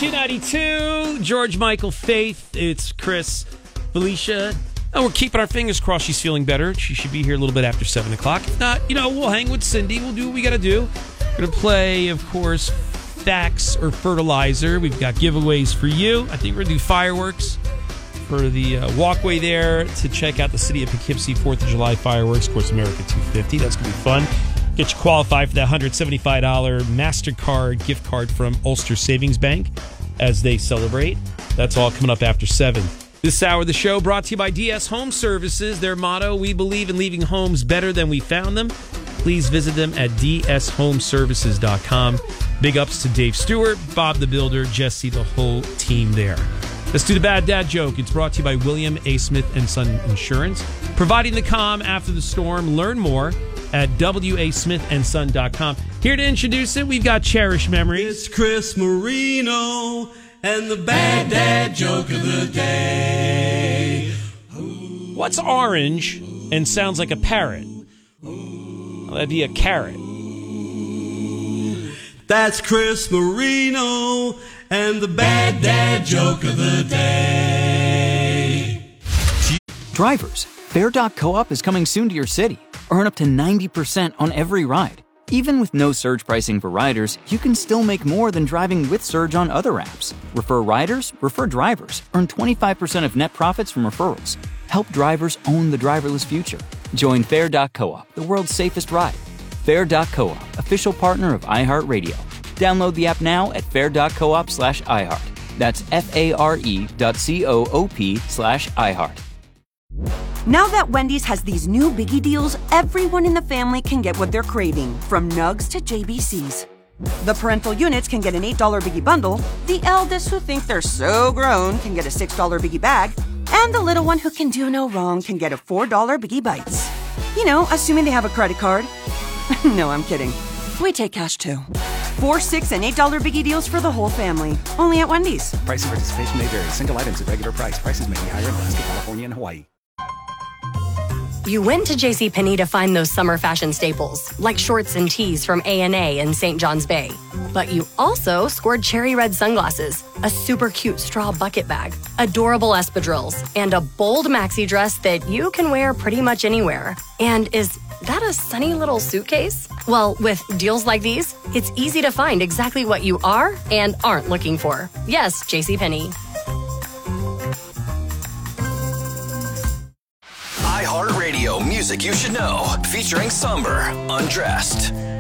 Q92, George Michael, Faith. It's Chris, Felicia. And we're keeping our fingers crossed she's feeling better. She should be here a little bit after 7 o'clock. If not, we'll hang with Cindy. We'll do what we got to do. We're going to play, of course, Facts or Fertilizer. We've got giveaways for you. I think we're going to do fireworks for the walkway there to check out the City of Poughkeepsie 4th of July fireworks. Of course, America 250. That's going to be fun. Get you qualified for that $175 MasterCard gift card from Ulster Savings Bank as they celebrate. That's all coming up after 7. This hour of the show brought to you by DS Home Services. Their motto, we believe in leaving homes better than we found them. Please visit them at dshomeservices.com. Big ups to Dave Stewart, Bob the Builder, Jesse, the whole team there. Let's do the bad dad joke. It's brought to you by William A. Smith & Son Insurance. Providing the calm after the storm. Learn more at wasmithandson.com. Here to introduce it, we've got Cherished Memories. It's Chris Marino and the bad dad joke of the day. What's orange and sounds like a parrot? Well, that'd be a carrot. That's Chris Marino and the bad dad joke of the day. Drivers, Fair.coop is coming soon to your city. Earn up to 90% on every ride. Even with no surge pricing for riders, you can still make more than driving with Surge on other apps. Refer riders, refer drivers. Earn 25% of net profits from referrals. Help drivers own the driverless future. Join Fair.coop, the world's safest ride. Fair.coop, official partner of iHeartRadio. Download the app now at fair.coop/iHeart. That's FARE.coop/iHeart. Now that Wendy's has these new biggie deals, everyone in the family can get what they're craving, from Nugs to JBCs. The parental units can get an $8 biggie bundle, the eldest who think they're so grown can get a $6 biggie bag, and the little one who can do no wrong can get a $4 biggie bites. Assuming they have a credit card. No, I'm kidding. We take cash too. 4, $6, and $8 biggie deals for the whole family. Only at Wendy's. Price and participation may vary. Single items at regular price. Prices may be higher in Alaska, California, and Hawaii. You went to JCPenney to find those summer fashion staples, like shorts and tees from A&A in St. John's Bay. But you also scored cherry red sunglasses, a super cute straw bucket bag, adorable espadrilles, and a bold maxi dress that you can wear pretty much anywhere. And is that a sunny little suitcase? Well, with deals like these, it's easy to find exactly what you are and aren't looking for. Yes, JCPenney. iHeartRadio music you should know, featuring Somber, Undressed.